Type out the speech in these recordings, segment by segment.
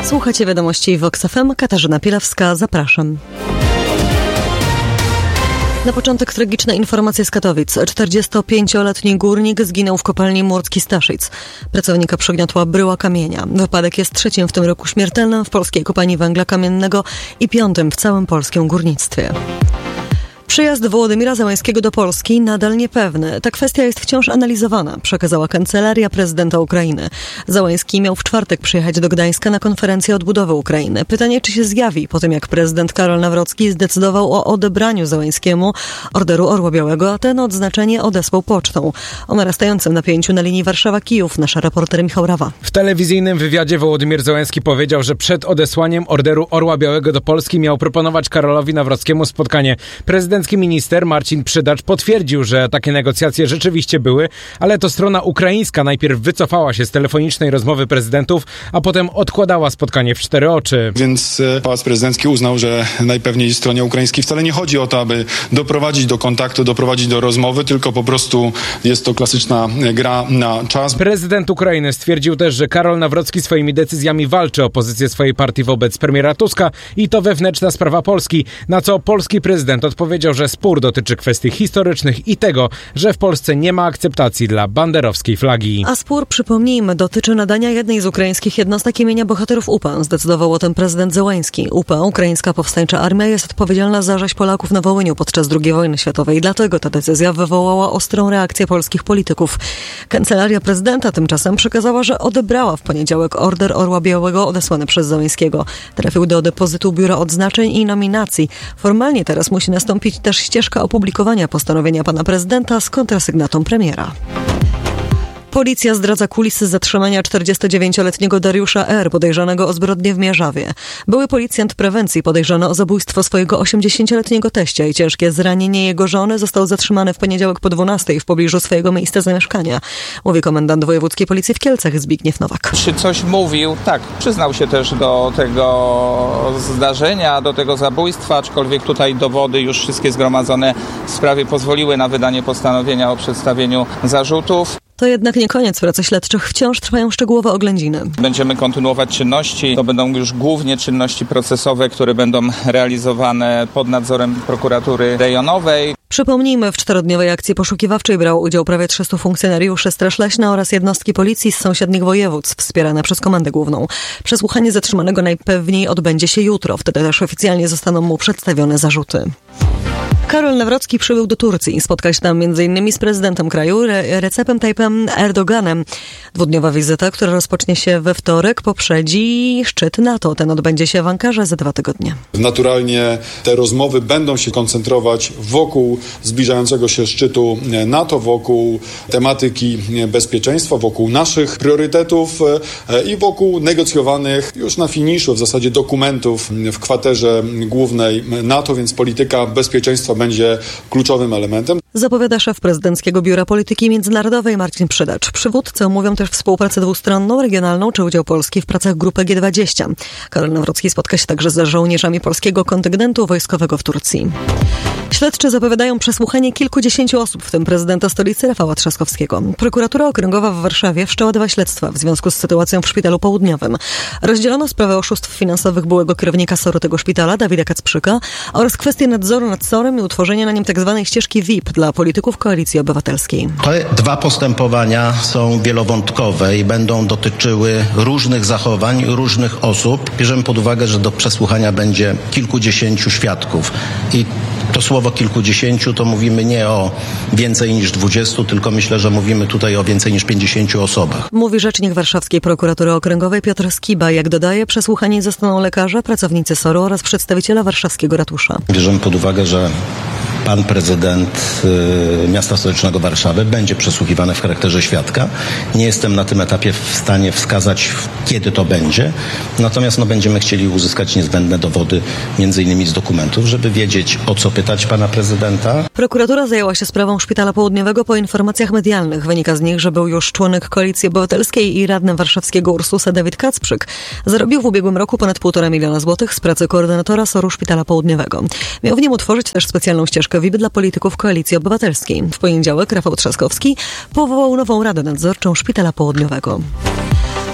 Słuchacie wiadomości Vox FM. Katarzyna Pielewska, zapraszam. Na początek tragiczna informacja z Katowic. 45-letni górnik zginął w kopalni Murcki-Staszic. Pracownika przygniotła bryła kamienia. Wypadek jest trzecim w tym roku śmiertelnym w polskiej kopalni węgla kamiennego i piątym w całym polskim górnictwie. Przyjazd Wołodymira Zełańskiego do Polski nadal niepewny. Ta kwestia jest wciąż analizowana, przekazała Kancelaria Prezydenta Ukrainy. Zełański miał w czwartek przyjechać do Gdańska na konferencję odbudowy Ukrainy. Pytanie, czy się zjawi po tym, jak prezydent Karol Nawrocki zdecydował o odebraniu Zełańskiemu Orderu Orła Białego, a ten odznaczenie odesłał pocztą. O narastającym napięciu na linii Warszawa-Kijów nasza reporter Michał Rawa. W telewizyjnym wywiadzie Wołodymir Zełański powiedział, że przed odesłaniem Orderu Orła Białego do Polski miał proponować Karolowi Nawrockiemu spotkanie. Prezydencki minister Marcin Przydacz potwierdził, że takie negocjacje rzeczywiście były, ale to strona ukraińska najpierw wycofała się z telefonicznej rozmowy prezydentów, a potem odkładała spotkanie w cztery oczy. Więc Pałac Prezydencki uznał, że najpewniej stronie ukraińskiej wcale nie chodzi o to, aby doprowadzić do kontaktu, doprowadzić do rozmowy, tylko po prostu jest to klasyczna gra na czas. Prezydent Ukrainy stwierdził też, że Karol Nawrocki swoimi decyzjami walczy o pozycję swojej partii wobec premiera Tuska i to wewnętrzna sprawa Polski, na co polski prezydent odpowiedział, że spór dotyczy kwestii historycznych i tego, że w Polsce nie ma akceptacji dla banderowskiej flagi. A spór, przypomnijmy, dotyczy nadania jednej z ukraińskich jednostek imienia bohaterów UPA. Zdecydował o tym prezydent Zełański. UPA, Ukraińska Powstańcza Armia, jest odpowiedzialna za rzeź Polaków na Wołyniu podczas II wojny światowej. Dlatego ta decyzja wywołała ostrą reakcję polskich polityków. Kancelaria prezydenta tymczasem przekazała, że odebrała w poniedziałek Order Orła Białego odesłany przez Zełańskiego. Trafił do depozytu Biura Odznaczeń i Nominacji. Formalnie teraz musi nastąpić też ścieżka opublikowania postanowienia pana prezydenta z kontrasygnatą premiera. Policja zdradza kulisy zatrzymania 49-letniego Dariusza R., podejrzanego o zbrodnię w Mierzawie. Były policjant prewencji podejrzany o zabójstwo swojego 80-letniego teścia i ciężkie zranienie jego żony został zatrzymany w poniedziałek po 12 w pobliżu swojego miejsca zamieszkania, mówi komendant wojewódzkiej policji w Kielcach Zbigniew Nowak. Czy coś mówił? Tak, przyznał się też do tego zdarzenia, do tego zabójstwa, aczkolwiek tutaj dowody już wszystkie zgromadzone w sprawie pozwoliły na wydanie postanowienia o przedstawieniu zarzutów. To jednak nie koniec pracy śledczych. Wciąż trwają szczegółowe oględziny. Będziemy kontynuować czynności. To będą już głównie czynności procesowe, które będą realizowane pod nadzorem prokuratury rejonowej. Przypomnijmy, w 4-dniowej akcji poszukiwawczej brało udział prawie 300 funkcjonariuszy Straż Leśna oraz jednostki policji z sąsiednich województw wspierane przez Komendę Główną. Przesłuchanie zatrzymanego najpewniej odbędzie się jutro. Wtedy też oficjalnie zostaną mu przedstawione zarzuty. Karol Nawrocki przybył do Turcji. Spotkał się tam m.in. z prezydentem kraju Recepem Tayyipem Erdoganem. Dwudniowa wizyta, która rozpocznie się we wtorek, poprzedzi szczyt NATO. Ten odbędzie się w Ankarze za 2 tygodnie. Naturalnie te rozmowy będą się koncentrować wokół zbliżającego się szczytu NATO, wokół tematyki bezpieczeństwa, wokół naszych priorytetów i wokół negocjowanych już na finiszu w zasadzie dokumentów w kwaterze głównej NATO, więc polityka bezpieczeństwa będzie kluczowym elementem. Zapowiada szef prezydenckiego Biura Polityki Międzynarodowej Marcin Przydacz. Przywódcy omówią też współpracę dwustronną, regionalną czy udział Polski w pracach grupy G20. Karol Nawrocki spotka się także z żołnierzami polskiego kontyngentu wojskowego w Turcji. Śledczy zapowiadają przesłuchanie kilkudziesięciu osób, w tym prezydenta stolicy Rafała Trzaskowskiego. Prokuratura Okręgowa w Warszawie wszczęła 2 śledztwa w związku z sytuacją w Szpitalu Południowym. Rozdzielono sprawę oszustw finansowych byłego kierownika SOR-u tego szpitala, Dawida Kacprzyka, oraz kwestię nadzoru nad SOR-em i utworzenia na nim tzw. ścieżki VIP dla polityków Koalicji Obywatelskiej. Te 2 postępowania są wielowątkowe i będą dotyczyły różnych zachowań różnych osób. Bierzemy pod uwagę, że do przesłuchania będzie kilkudziesięciu świadków i to słowo kilkudziesięciu to mówimy nie o więcej niż 20, tylko myślę, że mówimy tutaj o więcej niż 50 osobach. Mówi rzecznik Warszawskiej Prokuratury Okręgowej Piotr Skiba. Jak dodaje, przesłuchani zostaną lekarze, pracownicy SOR-u oraz przedstawiciele warszawskiego ratusza. Bierzemy pod uwagę, że pan prezydent miasta stołecznego Warszawy będzie przesłuchiwany w charakterze świadka. Nie jestem na tym etapie w stanie wskazać, kiedy to będzie. Natomiast będziemy chcieli uzyskać niezbędne dowody, między innymi z dokumentów, żeby wiedzieć, o co pytać pana prezydenta. Prokuratura zajęła się sprawą Szpitala Południowego po informacjach medialnych. Wynika z nich, że był już członek Koalicji Obywatelskiej i radny warszawskiego Ursusa Dawid Kacprzyk. Zarobił w ubiegłym roku ponad 1,5 miliona złotych z pracy koordynatora SOR-u Szpitala Południowego. Miał w nim utworzyć też specjalną ścieżkę VIP dla polityków Koalicji Obywatelskiej. W poniedziałek Rafał Trzaskowski powołał nową Radę Nadzorczą Szpitala Południowego.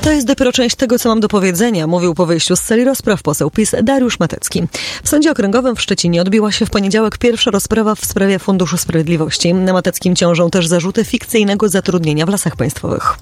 To jest dopiero część tego, co mam do powiedzenia, mówił po wyjściu z celi rozpraw poseł PiS Dariusz Matecki. W Sądzie Okręgowym w Szczecinie odbyła się w poniedziałek pierwsza rozprawa w sprawie Funduszu Sprawiedliwości. Na Mateckim ciążą też zarzuty fikcyjnego zatrudnienia w Lasach Państwowych.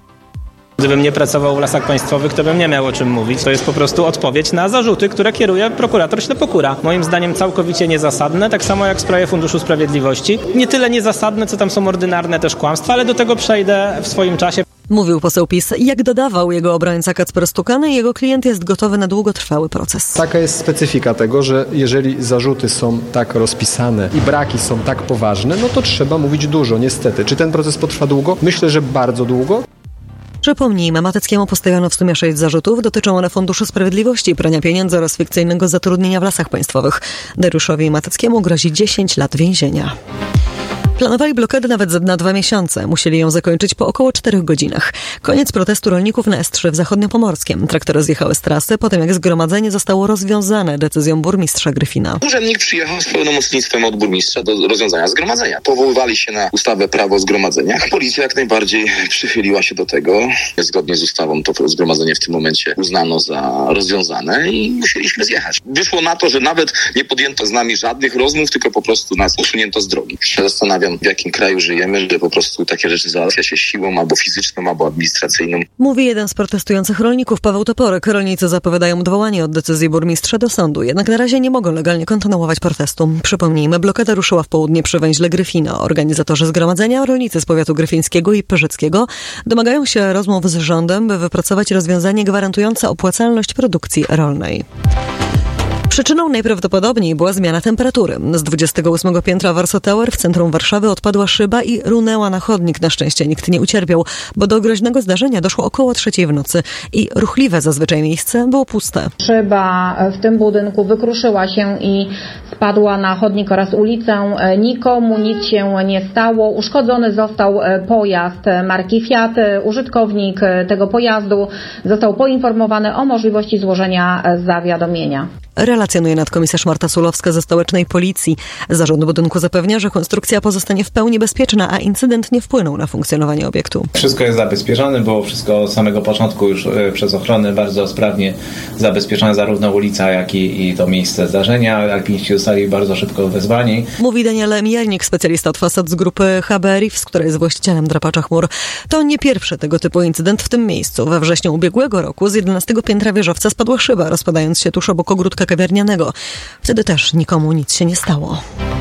Gdybym nie pracował w Lasach Państwowych, to bym nie miał o czym mówić. To jest po prostu odpowiedź na zarzuty, które kieruje prokurator Ślepokóra. Moim zdaniem całkowicie niezasadne, tak samo jak w sprawie Funduszu Sprawiedliwości. Nie tyle niezasadne, co tam są ordynarne też kłamstwa, ale do tego przejdę w swoim czasie. Mówił poseł PiS. Jak dodawał jego obrońca Kacper Stukany, jego klient jest gotowy na długotrwały proces. Taka jest specyfika tego, że jeżeli zarzuty są tak rozpisane i braki są tak poważne, no to trzeba mówić dużo, niestety. Czy ten proces potrwa długo? Myślę, że bardzo długo. Przypomnijmy, Mateckiemu postawiono w sumie 6 zarzutów. Dotyczą one Funduszu Sprawiedliwości, prania pieniędzy oraz fikcyjnego zatrudnienia w Lasach Państwowych. Dariuszowi Mateckiemu grozi 10 lat więzienia. Planowali blokadę nawet na 2 miesiące. Musieli ją zakończyć po około 4 godzinach. Koniec protestu rolników na S3 w Zachodniopomorskiem. Traktory zjechały z trasy, potem jak zgromadzenie zostało rozwiązane decyzją burmistrza Gryfina. Urzędnik przyjechał z pełnomocnictwem od burmistrza do rozwiązania zgromadzenia. Powoływali się na ustawę Prawo o zgromadzeniach. Policja jak najbardziej przychyliła się do tego. Zgodnie z ustawą to zgromadzenie w tym momencie uznano za rozwiązane i musieliśmy zjechać. Wyszło na to, że nawet nie podjęto z nami żadnych rozmów, tylko po prostu nas usunięto z drogi. Się zastanawiam, w jakim kraju żyjemy, że po prostu takie rzeczy załatwia się siłą albo fizyczną, albo administracyjną. Mówi jeden z protestujących rolników, Paweł Toporek. Rolnicy zapowiadają odwołanie od decyzji burmistrza do sądu, jednak na razie nie mogą legalnie kontynuować protestu. Przypomnijmy, blokada ruszyła w południe przy węźle Gryfino. Organizatorzy zgromadzenia, rolnicy z powiatu gryfińskiego i pyrzyckiego, domagają się rozmów z rządem, by wypracować rozwiązanie gwarantujące opłacalność produkcji rolnej. Przyczyną najprawdopodobniej była zmiana temperatury. Z 28 piętra Warsaw Tower w centrum Warszawy odpadła szyba i runęła na chodnik. Na szczęście nikt nie ucierpiał, bo do groźnego zdarzenia doszło około 3:00 w nocy i ruchliwe zazwyczaj miejsce było puste. Szyba w tym budynku wykruszyła się i spadła na chodnik oraz ulicę. Nikomu nic się nie stało. Uszkodzony został pojazd marki Fiat. Użytkownik tego pojazdu został poinformowany o możliwości złożenia zawiadomienia. Relacjonuje nadkomisarz Marta Sulowska ze stołecznej policji. Zarząd budynku zapewnia, że konstrukcja pozostanie w pełni bezpieczna, a incydent nie wpłynął na funkcjonowanie obiektu. Wszystko jest zabezpieczone, było wszystko od samego początku już przez ochronę bardzo sprawnie zabezpieczone, zarówno ulica, jak i to miejsce zdarzenia. Alpiniści zostali bardzo szybko wezwani. Mówi Daniel Mijarnik, specjalista od fasad z grupy HBRIF, z której jest właścicielem drapacza chmur. To nie pierwszy tego typu incydent w tym miejscu. We wrześniu ubiegłego roku z 11 piętra wieżowca spadła szyba, rozpadając się tuż obok ogródka kawiarnianego. Wtedy też nikomu nic się nie stało.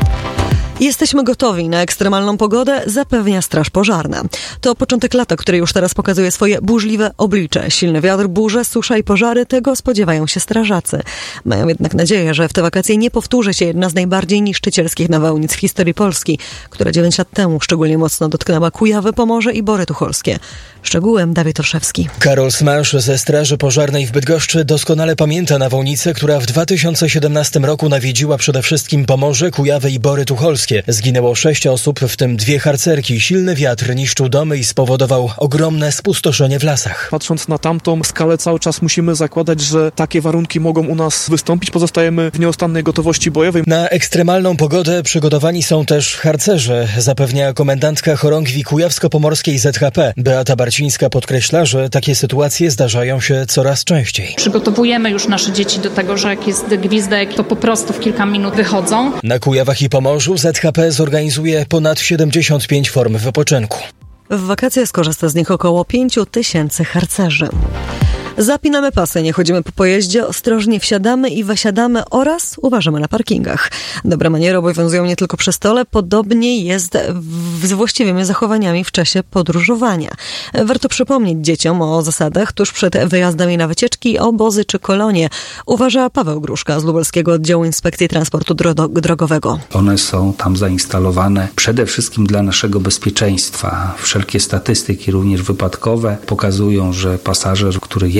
Jesteśmy gotowi na ekstremalną pogodę, zapewnia Straż Pożarna. To początek lata, który już teraz pokazuje swoje burzliwe oblicze. Silny wiatr, burze, susza i pożary, tego spodziewają się strażacy. Mają jednak nadzieję, że w te wakacje nie powtórzy się jedna z najbardziej niszczycielskich nawałnic w historii Polski, która 9 lat temu szczególnie mocno dotknęła Kujawy, Pomorze i Bory Tucholskie. Szczegółem Dawid Olszewski. Karol Smasz ze Straży Pożarnej w Bydgoszczy doskonale pamięta nawałnicę, która w 2017 roku nawiedziła przede wszystkim Pomorze, Kujawę i Bory Tucholskie. Zginęło 6 osób, w tym 2 harcerki. Silny wiatr niszczył domy i spowodował ogromne spustoszenie w lasach. Patrząc na tamtą skalę, cały czas musimy zakładać, że takie warunki mogą u nas wystąpić. Pozostajemy w nieustannej gotowości bojowej. Na ekstremalną pogodę przygotowani są też harcerze, zapewnia komendantka chorągwi kujawsko-pomorskiej ZHP. Beata Barcińska podkreśla, że takie sytuacje zdarzają się coraz częściej. Przygotowujemy już nasze dzieci do tego, że jak jest gwizdek, to po prostu w kilka minut wychodzą. Na Kujawach i Pomorzu ZHP zorganizuje ponad 75 form wypoczynku. W wakacje skorzysta z nich około 5000 harcerzy. Zapinamy pasy, nie chodzimy po pojeździe, ostrożnie wsiadamy i wysiadamy oraz uważamy na parkingach. Dobre maniery obowiązują nie tylko przy stole, podobnie jest z właściwymi zachowaniami w czasie podróżowania. Warto przypomnieć dzieciom o zasadach tuż przed wyjazdami na wycieczki, obozy czy kolonie, uważa Paweł Gruszka z Lubelskiego Oddziału Inspekcji Transportu Drogowego. One są tam zainstalowane przede wszystkim dla naszego bezpieczeństwa. Wszelkie statystyki, również wypadkowe, pokazują, że pasażer, który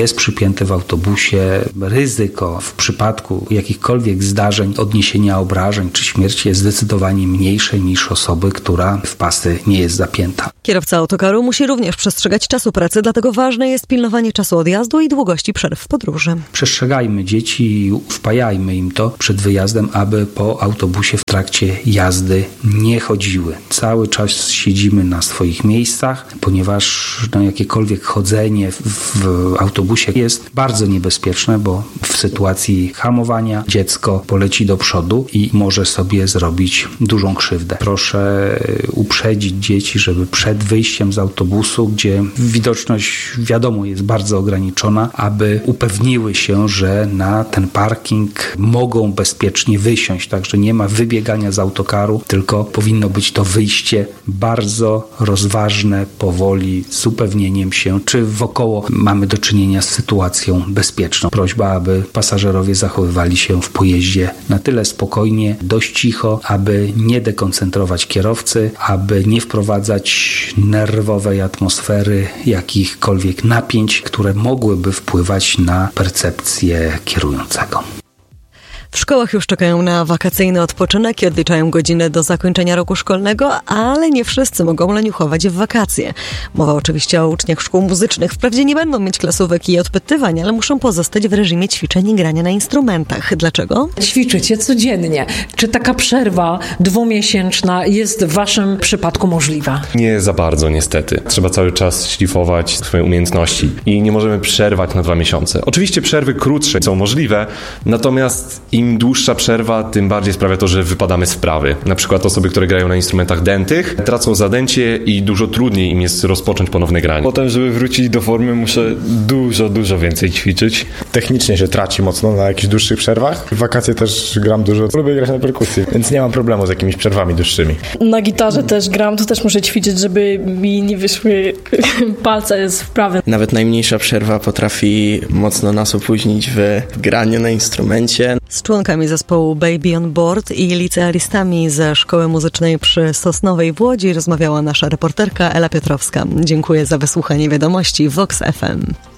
jest przypięty w autobusie, ryzyko w przypadku jakichkolwiek zdarzeń, odniesienia obrażeń czy śmierci jest zdecydowanie mniejsze niż osoby, która w pasy nie jest zapięta. Kierowca autokaru musi również przestrzegać czasu pracy, dlatego ważne jest pilnowanie czasu odjazdu i długości przerw w podróży. Przestrzegajmy dzieci i wpajajmy im to przed wyjazdem, aby po autobusie w trakcie jazdy nie chodziły. Cały czas siedzimy na swoich miejscach, ponieważ jakiekolwiek chodzenie w autobusie jest bardzo niebezpieczne, bo w sytuacji hamowania dziecko poleci do przodu i może sobie zrobić dużą krzywdę. Proszę uprzedzić dzieci, żeby przed wyjściem z autobusu, gdzie widoczność wiadomo jest bardzo ograniczona, aby upewniły się, że na ten parking mogą bezpiecznie wysiąść, także nie ma wybiegania z autokaru, tylko powinno być to wyjście bardzo rozważne, powoli, z upewnieniem się, czy wokoło mamy do czynienia z sytuacją bezpieczną. Prośba, aby pasażerowie zachowywali się w pojeździe na tyle spokojnie, dość cicho, aby nie dekoncentrować kierowcy, aby nie wprowadzać nerwowej atmosfery, jakichkolwiek napięć, które mogłyby wpływać na percepcję kierującego. W szkołach już czekają na wakacyjny odpoczynek i odliczają godziny do zakończenia roku szkolnego, ale nie wszyscy mogą leniuchować w wakacje. Mowa oczywiście o uczniach szkół muzycznych. Wprawdzie nie będą mieć klasówek i odpytywań, ale muszą pozostać w reżimie ćwiczeń i grania na instrumentach. Dlaczego? Ćwiczycie codziennie. Czy taka przerwa 2-miesięczna jest w waszym przypadku możliwa? Nie za bardzo, niestety. Trzeba cały czas szlifować swoje umiejętności i nie możemy przerwać na 2 miesiące. Oczywiście przerwy krótsze są możliwe, natomiast im dłuższa przerwa, tym bardziej sprawia to, że wypadamy z wprawy. Na przykład osoby, które grają na instrumentach dętych, tracą zadęcie i dużo trudniej im jest rozpocząć ponowne granie. Potem, żeby wrócić do formy, muszę dużo więcej ćwiczyć. Technicznie się traci mocno na jakichś dłuższych przerwach. W wakacje też gram dużo. Lubię grać na perkusji, więc nie mam problemu z jakimiś przerwami dłuższymi. Na gitarze też gram, to też muszę ćwiczyć, żeby mi nie wyszły palce z wprawy. Nawet najmniejsza przerwa potrafi mocno nas opóźnić w graniu na instrumencie. Z członkami zespołu Baby on Board i licealistami ze Szkoły Muzycznej przy Sosnowej w Łodzi rozmawiała nasza reporterka Ela Piotrowska. Dziękuję za wysłuchanie wiadomości Vox FM.